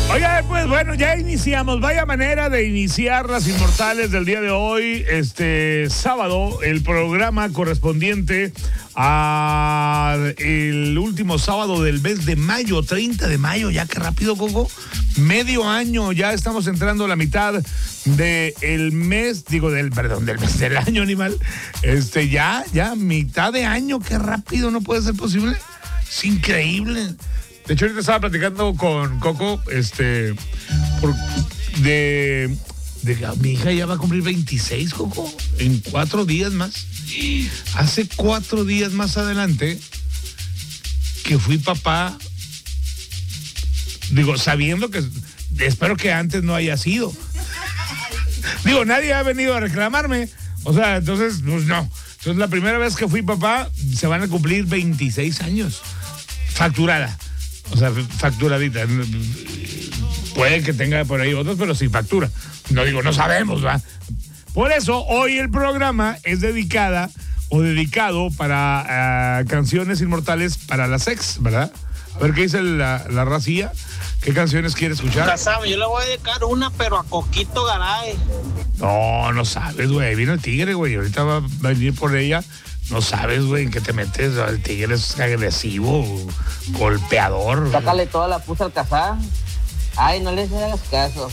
Oiga, pues bueno, ya iniciamos. Vaya manera de iniciar Las Inmortales del día de hoy, sábado, el programa correspondiente a el último sábado del mes de mayo, 30 de mayo, ya que rápido, Coco. Medio año, ya estamos entrando a la mitad del mes, del año, animal. Ya, mitad de año, qué rápido, no puede ser posible. Es increíble. De hecho, ahorita estaba platicando con Coco, de que mi hija ya va a cumplir 26, Coco, en 4 días más. Hace 4 días más adelante que fui papá, sabiendo que, espero que antes no haya sido. Nadie ha venido a reclamarme, entonces, pues no. Entonces, la primera vez que fui papá, se van a cumplir 26 años, facturada. Facturadita. Puede que tenga por ahí otros, pero sin factura. No sabemos, ¿va? Por eso, hoy el programa es dedicado para canciones inmortales para las ex, ¿verdad? A ver qué dice la racilla. ¿Qué canciones quiere escuchar? Ya sabes, yo le voy a dedicar una, pero a Coquito Garay. No sabes, güey. Vino el tigre, güey. Ahorita va a venir por ella. No sabes, güey, en qué te metes. El tigre es agresivo, golpeador. Sácale toda la pusa al cazar. Ay, no les hagas caso.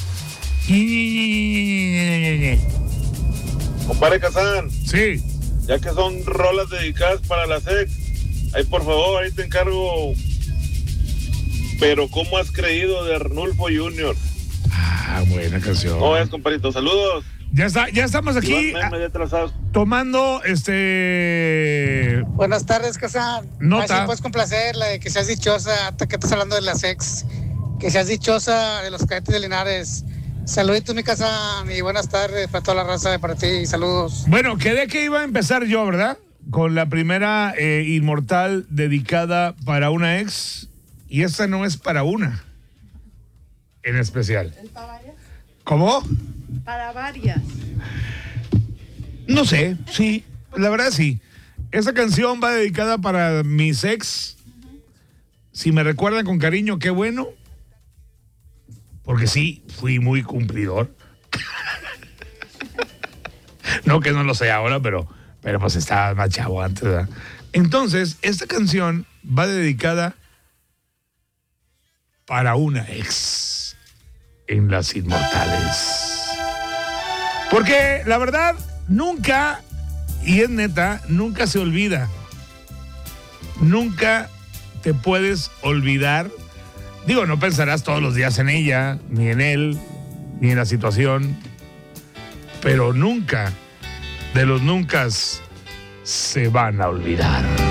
Compadre Kazán. Sí. Ya que son rolas dedicadas para las ex, ahí por favor, ahí te encargo. Pero ¿cómo has creído de Arnulfo Jr.? Buena canción. No es, compadrito, saludos. Ya estamos aquí tomando Buenas tardes, Kazán. Nota. Así puedes complacer la de que seas dichosa, hasta que estás hablando de las ex. Que seas dichosa de los cadetes de Linares. Saluditos, mi Kazán, y buenas tardes para toda la raza de para ti. Saludos. Bueno, quedé que iba a empezar yo, ¿verdad? Con la primera inmortal dedicada para una ex. Y esta no es para una en especial. ¿Es para varias? ¿Cómo? Para varias. No sé, sí, la verdad sí. Esta canción va dedicada para mis ex. Si me recuerdan con cariño, qué bueno. Porque sí, fui muy cumplidor. No que no lo sé ahora, pero pues estaba más chavo antes, ¿verdad? Entonces, esta canción va dedicada para una ex en Las Inmortales. Porque la verdad, nunca, y es neta, nunca se olvida. Nunca te puedes olvidar. No pensarás todos los días en ella, ni en él, ni en la situación. Pero nunca, de los nunca, se van a olvidar.